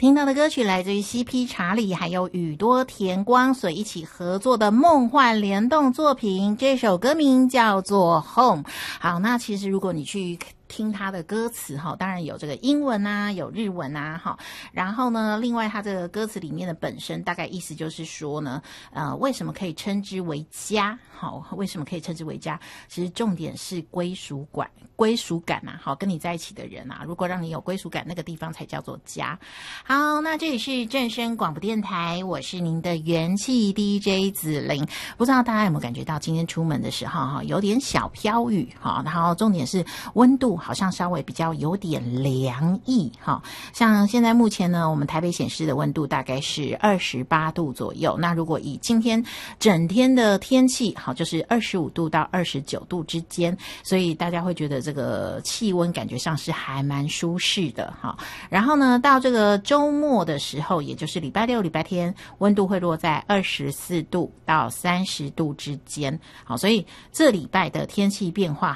听到的歌曲来自于CP 查理还有宇多田光所一起合作的梦幻联动作品，这首歌名叫做 Home。 好，那其实如果你去听他的歌词哈，当然有这个英文啊，有日文啊，哈，然后呢，另外他这个歌词里面的本身大概意思就是说呢，为什么可以称之为家？好，为什么可以称之为家？其实重点是归属感啊，好，跟你在一起的人啊，如果让你有归属感，那个地方才叫做家。好，那这里是正声广播电台，我是您的元气 DJ 子玲。不知道大家有没有感觉到今天出门的时候哈，有点小飘雨哈，然后重点是温度好像稍微比较有点凉意哈。像现在目前呢，我们台北显示的温度大概是28度左右。那如果以今天整天的天气好，就是25度到29度之间，所以大家会觉得这个气温感觉上是还蛮舒适的哈。然后呢，到这个周末的时候，也就是礼拜六、礼拜天，温度会落在24度到30度之间。好，所以这礼拜的天气变化